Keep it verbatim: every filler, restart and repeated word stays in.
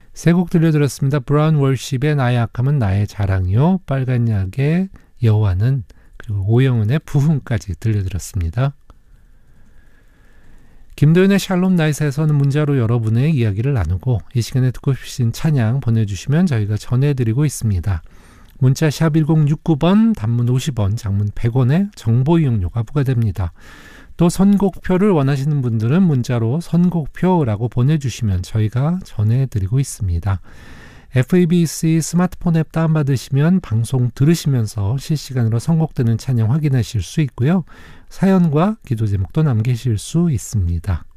세 곡 들려드렸습니다. 브라운 월십의 나의 악함은 나의 자랑이요, 빨간 약의 여호와는, 그리고 오영은의 부흥까지 들려드렸습니다. 김도윤의 샬롬 나이트에서는 문자로 여러분의 이야기를 나누고 이 시간에 듣고 싶으신 찬양 보내주시면 저희가 전해드리고 있습니다. 문자 샵 일공육구 번, 단문 오십 원, 장문 백 원의 정보 이용료가 부과됩니다. 또 선곡표를 원하시는 분들은 문자로 선곡표라고 보내주시면 저희가 전해드리고 있습니다. 에프이비씨 스마트폰 앱 다운받으시면 방송 들으시면서 실시간으로 선곡되는 찬양 확인하실 수 있고요. 사연과 기도 제목도 남기실 수 있습니다.